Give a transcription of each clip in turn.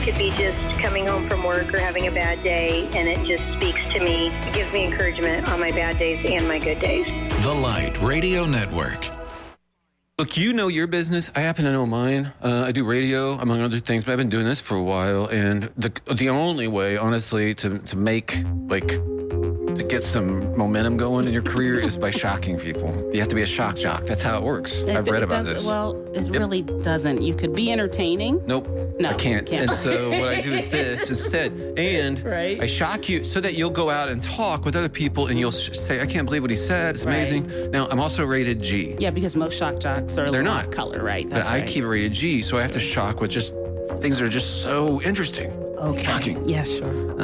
could be just coming home from work or having a bad day, and it just speaks to me. It gives me encouragement on my bad days and my good days. The Light Radio Network. Look, you know your business. I happen to know mine. I do radio, among other things, but I've been doing this for a while. And the only way, honestly, to make, to get some momentum going in your career is by shocking people. You have to be a shock jock. That's how it works. I've read about this. Well, it really doesn't. You could be entertaining. Nope. No, I can't. And so what I do is this instead. And I shock you so that you'll go out and talk with other people and you'll say, I can't believe what he said. It's amazing. Now, I'm also rated G. Yeah, because most shock jocks are a little off color, right? That's right. I keep it rated G, so I have to shock with just things that are just so interesting. Okay. Shocking. Yeah, sure.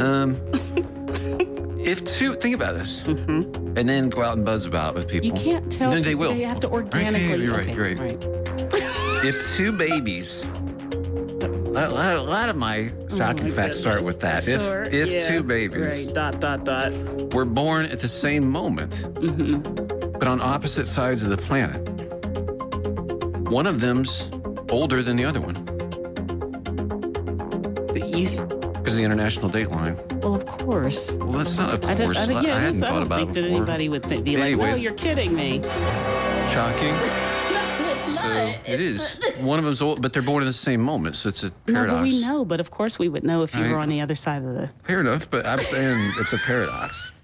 Think about this, and then go out and buzz about it with people. You can't tell. Then they will. They have to organically. Okay, you're right. If two babies, a lot of my shocking facts start with that. Sure, if two babies, were born at the same moment, but on opposite sides of the planet, one of them's older than the other one. Because the international date line. Well, of course. Well, that's not of course. I hadn't thought about it before. I don't think that anybody would be like, no, you're kidding me. Shocking. No, it's not. It is. One of them's old, but they're born in the same moment, so it's a paradox. No, but we know. But of course we would know if you were on the other side of the... Fair enough, but I'm saying it's a paradox.